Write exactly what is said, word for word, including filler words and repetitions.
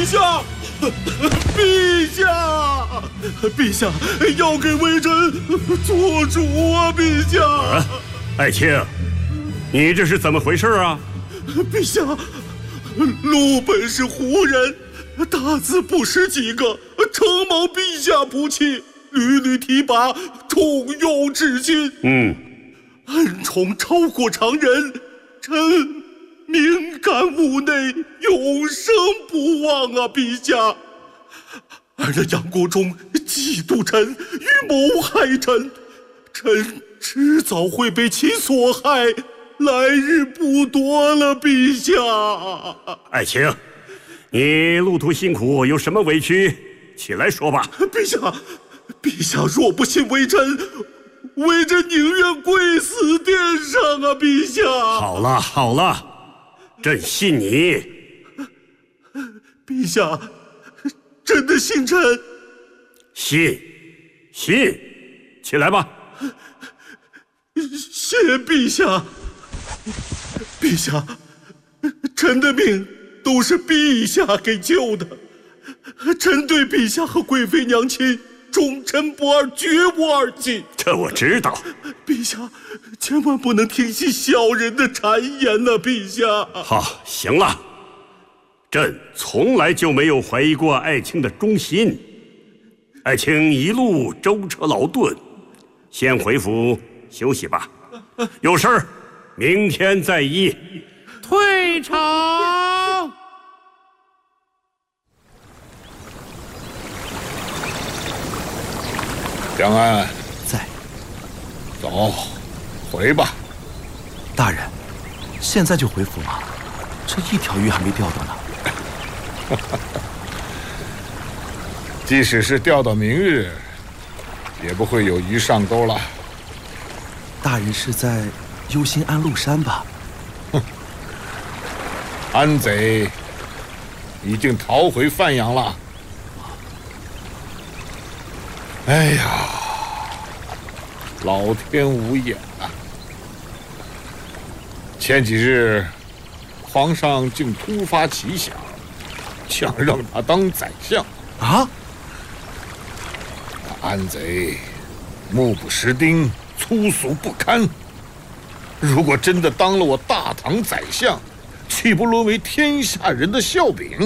陛下，陛下，陛下要给微臣做主啊！陛下， 啊、爱卿，你这是怎么回事啊？ 陛下，奴本是胡人，大字不识几个，承蒙陛下不弃，屡屡提拔，重用至今。 嗯， 恩宠超过常人，臣敏感物内，永生不忘啊！陛下，而那杨国忠嫉妒臣，预谋害臣，臣迟早会被其所害，来日不多了，陛下。 爱卿，你路途辛苦，有什么委屈，起来说吧。 陛下，陛下若不信微臣，微臣宁愿跪死殿上啊！陛下。 好了好了，朕信你。 陛下，真的信臣？ 信，信，起来吧。 谢陛下。陛下，臣的命都是陛下给救的，臣对陛下和贵妃娘亲忠臣不二，绝无二忌。 这我知道。 陛下，千万不能听信小人的谗言呐、啊！陛下。 好，行了，朕从来就没有怀疑过爱卿的忠心。爱卿一路舟车劳顿，先回府休息吧。有事儿明天再议。 退朝。 江安在。 走，回吧。 大人，现在就回府吗？这一条鱼还没钓到呢。 即使是钓到明日，也不会有鱼上钩了。 大人是在忧心安禄山吧？ 哼，安贼已经逃回范阳了。哎呀，老天无眼啊！前几日，皇上竟突发奇想，想让他当宰相啊！ 那安贼目不识丁，粗俗不堪。如果真的当了我大唐宰相，岂不沦为天下人的笑柄？